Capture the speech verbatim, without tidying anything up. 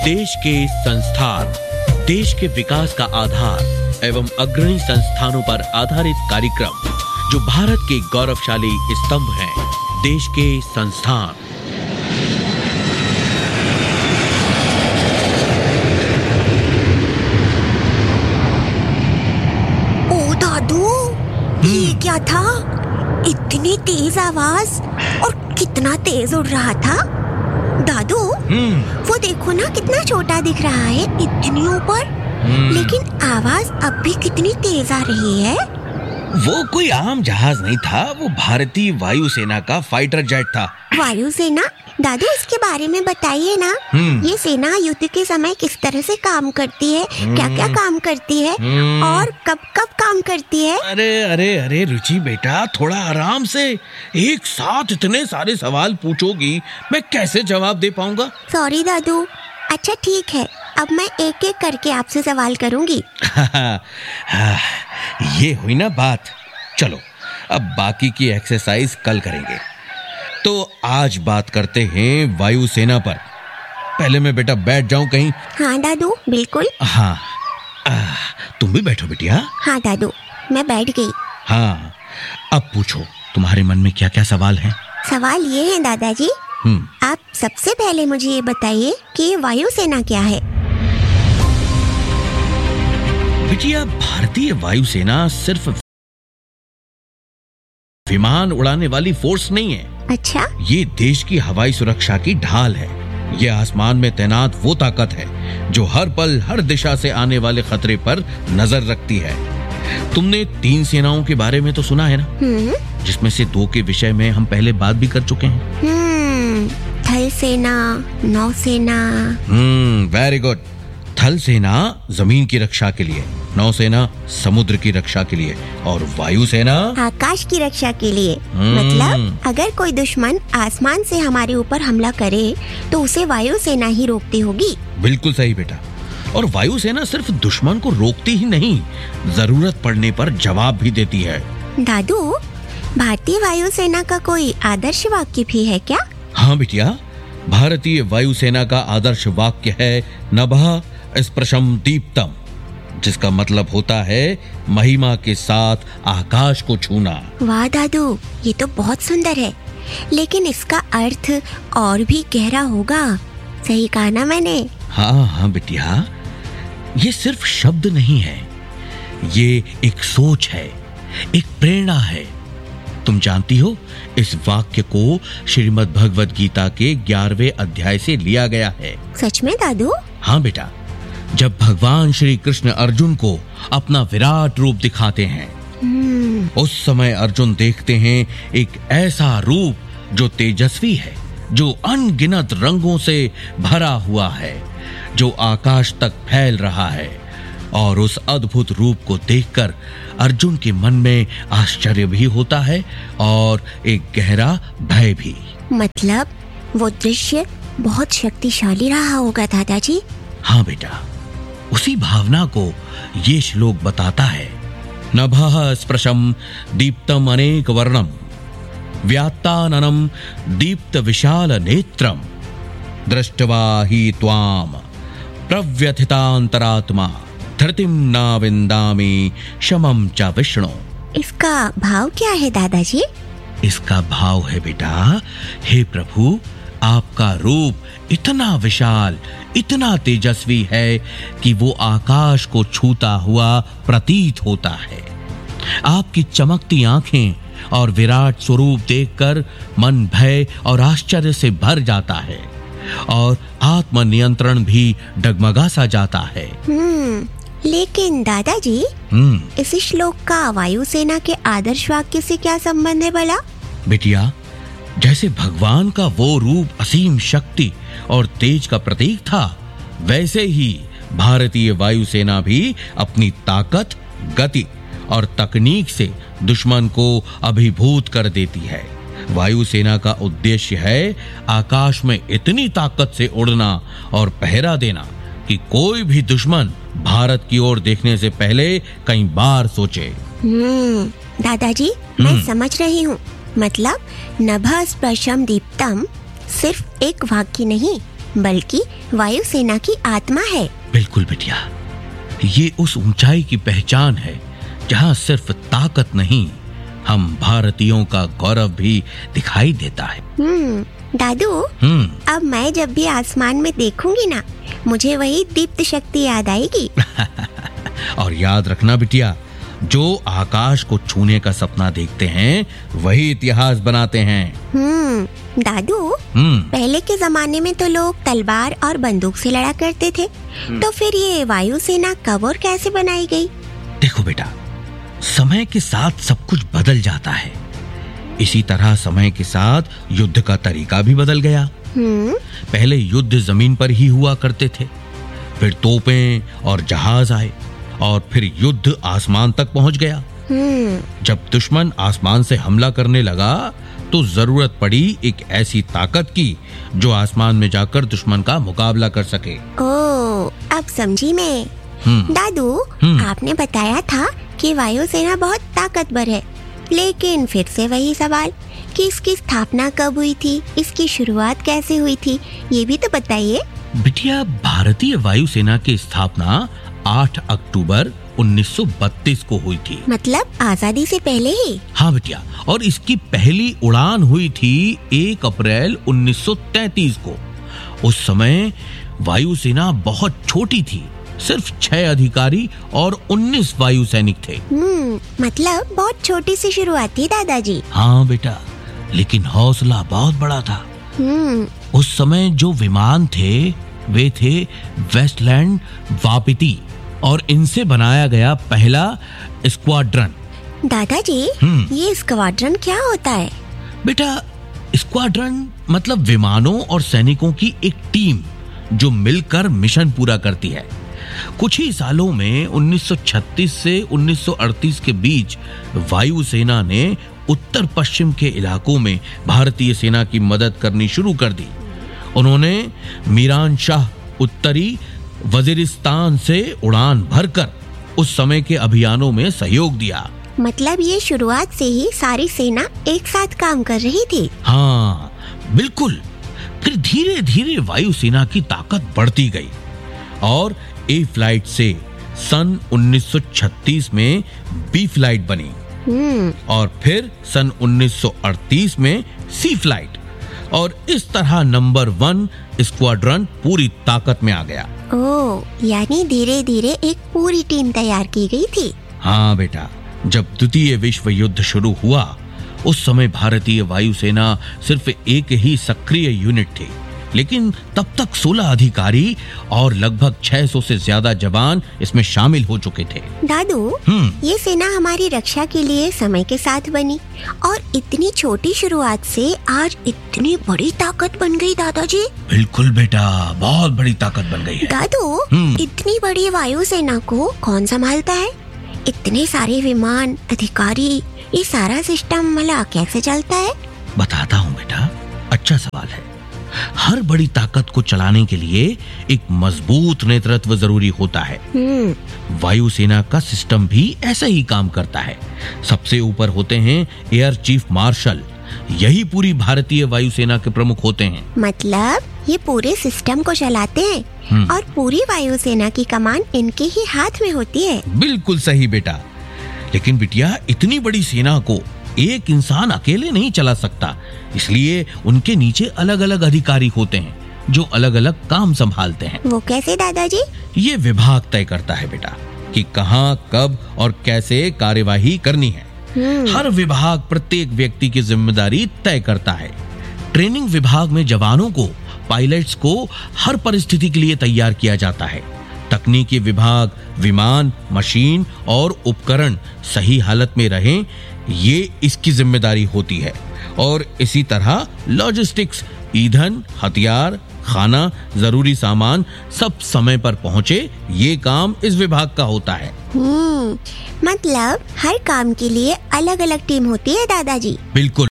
देश के संस्थान, देश के विकास का आधार एवं अग्रणी संस्थानों पर आधारित कार्यक्रम जो भारत के गौरवशाली स्तंभ हैं, देश के संस्थान। ओ दादू, ये क्या था? इतनी तेज आवाज और कितना तेज उड़ रहा था। दादू, वो देखो ना, कितना छोटा दिख रहा है इतनी ऊपर, लेकिन आवाज अब भी कितनी तेज आ रही है। वो कोई आम जहाज नहीं था, वो भारतीय वायुसेना का फाइटर जेट था। वायुसेना? दादू, इसके बारे में बताइए ना। ये सेना युद्ध के समय किस तरह से काम करती है, क्या क्या काम करती है और कब कब काम करती है? अरे अरे अरे रुचि बेटा, थोड़ा आराम से। एक साथ इतने सारे सवाल पूछोगी, मैं कैसे जवाब दे पाऊंगा? सॉरी दादू। अच्छा ठीक है, अब मैं एक एक करके आपसे सवाल करूंगी। ये हुई ना बात। चलो, अब बाकी की एक्सरसाइज कल करेंगे। तो आज बात करते हैं वायुसेना पर। पहले मैं बेटा बैठ जाऊं कहीं? हाँ दादू, बिल्कुल। हाँ, आ, तुम भी बैठो बिटिया। हाँ दादू, मैं बैठ गई। हाँ, अब पूछो, तुम्हारे मन में क्या क्या सवाल हैं? सवाल ये है दादाजी, आप सबसे पहले मुझे ये बताइए कि ये वायुसेना क्या है? बिटिया, भारतीय वायुसेना सिर्फ विमान उड़ाने वाली फोर्स नहीं है। अच्छा? ये देश की हवाई सुरक्षा की ढाल है। ये आसमान में तैनात वो ताकत है जो हर पल हर दिशा से आने वाले खतरे पर नजर रखती है। तुमने तीन सेनाओं के बारे में तो सुना है ना, जिसमें से दो के विषय में हम पहले बात भी कर चुके हैं। हम्म, थल सेना, नौसेना। हम्म, वेरी गुड। थल सेना जमीन की रक्षा के लिए, नौसेना समुद्र की रक्षा के लिए और वायुसेना आकाश की रक्षा के लिए। मतलब अगर कोई दुश्मन आसमान से हमारे ऊपर हमला करे तो उसे वायुसेना ही रोकती होगी। बिल्कुल सही बेटा। और वायुसेना सिर्फ दुश्मन को रोकती ही नहीं, जरूरत पड़ने पर जवाब भी देती है। दादू, भारतीय वायुसेना का कोई आदर्श वाक्य भी है क्या? हाँ बिटिया, भारतीय वायुसेना का आदर्श वाक्य है नभः स्पृशं दीप्तम, जिसका मतलब होता है महिमा के साथ आकाश को छूना। वाह दादू, ये तो बहुत सुंदर है, लेकिन इसका अर्थ और भी गहरा होगा। सही कहा ना मैंने? हाँ हाँ बिटिया, ये सिर्फ शब्द नहीं है, ये एक सोच है, एक प्रेरणा है। तुम जानती हो, इस वाक्य को श्रीमद् भगवद गीता के ग्यारहवें अध्याय से लिया गया है। सच में दादू? हाँ बेटा, जब भगवान श्री कृष्ण अर्जुन को अपना विराट रूप दिखाते हैं, उस समय अर्जुन देखते हैं एक ऐसा रूप जो तेजस्वी है, जो अनगिनत रंगों से भरा हुआ है, जो आकाश तक फैल रहा है। और उस अद्भुत रूप को देखकर अर्जुन के मन में आश्चर्य भी होता है और एक गहरा भय भी। मतलब वो दृश्य बहुत शक्तिशाली रहा होगा दादाजी? हाँ बेटा, उसी भावना को ये श्लोक बताता है। नभः स्पृशं दीप्तम अनेक वर्णम व्यात्ताननं दीप्त विशाल नेत्रम दृष्ट्वा हि त्वाम प्रव्यथितांतरात्मा धरतिम न विंदामि शमं च विष्णु। इसका भाव क्या है दादाजी? इसका भाव है बेटा, हे प्रभु, आपका रूप इतना विशाल, इतना तेजस्वी है कि वो आकाश को छूता हुआ प्रतीत होता है। आपकी चमकती आंखें और विराट स्वरूप देखकर मन भय और आश्चर्य से भर जाता है और आत्मनियंत्रण भी डगमगा सा जाता है। हम्म, लेकिन दादाजी, इस श्लोक का वायुसेना के आदर्श वाक्य से क्या संबंध है भला? बिटिया, जैसे भगवान का वो रूप असीम शक्ति और तेज का प्रतीक था, वैसे ही भारतीय वायुसेना भी अपनी ताकत, गति और तकनीक से दुश्मन को अभिभूत कर देती है। वायुसेना का उद्देश्य है आकाश में इतनी ताकत से उड़ना और पहरा देना कि कोई भी दुश्मन भारत की ओर देखने से पहले कई बार सोचे। हम्म, दादाजी, मैं समझ रही हूँ। मतलब नभः स्पृशं दीप्तम सिर्फ एक वाक्य नहीं, बल्कि वायुसेना की आत्मा है। बिल्कुल बिटिया, ये उस ऊंचाई की पहचान है जहाँ सिर्फ ताकत नहीं, हम भारतीयों का गौरव भी दिखाई देता है। हम्म दादू, हम्म अब मैं जब भी आसमान में देखूंगी ना, मुझे वही दीप्त शक्ति याद आएगी। और याद रखना बिटिया, जो आकाश को छूने का सपना देखते हैं वही इतिहास बनाते हैं। हम्म दादू, हम्म पहले के जमाने में तो लोग तलवार और बंदूक से लड़ा करते थे, तो फिर ये वायुसेना कब और कैसे बनाई गई? देखो बेटा, समय के साथ सब कुछ बदल जाता है। इसी तरह समय के साथ युद्ध का तरीका भी बदल गया। हम्म पहले युद्ध जमीन पर ही हुआ करते थे, फिर तोपें और जहाज आए, और फिर युद्ध आसमान तक पहुंच गया। हम्म जब दुश्मन आसमान से हमला करने लगा तो जरूरत पड़ी एक ऐसी ताकत की जो आसमान में जाकर दुश्मन का मुकाबला कर सके। ओ, अब समझी मैं। हम्म दादू, हम्म। आपने बताया था कि वायुसेना बहुत ताकतवर है, लेकिन फिर से वही सवाल कि इसकी स्थापना कब हुई थी, इसकी शुरुआत कैसे हुई थी, ये भी तो बताइए। बिटिया, भारतीय वायुसेना की स्थापना आठ अक्टूबर उन्नीस सौ बत्तीस को हुई थी। मतलब आजादी से पहले ही? हाँ बिटिया, और इसकी पहली उड़ान हुई थी एक अप्रैल उन्नीस सौ तैंतीस को। उस समय वायुसेना बहुत छोटी थी, सिर्फ छह अधिकारी और उन्नीस वायु सैनिक थे। हम्म मतलब बहुत छोटी सी शुरुआत थी दादाजी। हाँ बेटा, लेकिन हौसला बहुत बड़ा था। हम्म उस समय जो विमान थे वे थे वेस्टलैंड वापिती, और इनसे बनाया गया पहला स्क्वाड्रन। दादाजी, हम्म। ये स्क्वाड्रन क्या होता है? बेटा, स्क्वाड्रन मतलब विमानों और सैनिकों की एक टीम जो मिलकर मिशन पूरा करती है। कुछ ही सालों में उन्नीस सौ छत्तीस से उन्नीस सौ अड़तीस के बीच वायुसेना ने उत्तर पश्चिम के इलाकों में भारतीय सेना की मदद करनी शुरू कर दी। उन्होंने मीरान शाह उत्तरी वजीरिस्तान से उड़ान भरकर उस समय के अभियानों में सहयोग दिया। मतलब ये शुरुआत से ही सारी सेना एक साथ काम कर रही थी। हाँ बिल्कुल। फिर धीरे धीरे वायुसेना की ताकत बढ़ती गई और ए फ्लाइट से सन उन्नीस सौ छत्तीस में बी फ्लाइट बनी, हम्म और फिर सन उन्नीस सौ अड़तीस में सी फ्लाइट, और इस तरह नंबर वन स्क्वाड्रन पूरी ताकत में आ गया। ओ, यानी धीरे धीरे एक पूरी टीम तैयार की गई थी। हाँ बेटा, जब द्वितीय विश्व युद्ध शुरू हुआ उस समय भारतीय वायुसेना सिर्फ एक ही सक्रिय यूनिट थी, लेकिन तब तक सोलह अधिकारी और लगभग छह सौ से ज्यादा जवान इसमें शामिल हो चुके थे। दादू, हम्म ये सेना हमारी रक्षा के लिए समय के साथ बनी और इतनी छोटी शुरुआत से आज इतनी बड़ी ताकत बन गई। दादाजी, बिल्कुल बेटा, बहुत बड़ी ताकत बन गई है। दादू, हम्म। इतनी बड़ी वायुसेना को कौन संभालता है? इतने सारे विमान, अधिकारी, ये सारा सिस्टम मला कैसे चलता है? बताता हूँ बेटा, अच्छा सवाल है। हर बड़ी ताकत को चलाने के लिए एक मजबूत नेतृत्व जरूरी होता है। हम्म वायुसेना का सिस्टम भी ऐसा ही काम करता है। सबसे ऊपर होते हैं एयर चीफ मार्शल, यही पूरी भारतीय वायुसेना के प्रमुख होते हैं। मतलब ये पूरे सिस्टम को चलाते हैं हम्म। और पूरी वायुसेना की कमान इनके ही हाथ में होती है। बिल्कुल सही बेटा, लेकिन बिटिया, इतनी बड़ी सेना को एक इंसान अकेले नहीं चला सकता, इसलिए उनके नीचे अलग अलग अधिकारी होते हैं जो अलग अलग काम संभालते हैं। वो कैसे दादाजी? ये विभाग तय करता है बेटा कि कहाँ, कब और कैसे कार्यवाही करनी है। हम्म हर विभाग प्रत्येक व्यक्ति की जिम्मेदारी तय करता है। ट्रेनिंग विभाग में जवानों को, पायलट्स को हर परिस्थिति के लिए तैयार किया जाता है। तकनीकी विभाग विमान, मशीन और उपकरण सही हालत में रहें, ये इसकी जिम्मेदारी होती है। और इसी तरह लॉजिस्टिक्स, ईंधन, हथियार, खाना, जरूरी सामान सब समय पर पहुंचे, ये काम इस विभाग का होता है। हम्म मतलब हर काम के लिए अलग अलग टीम होती है दादाजी। बिल्कुल।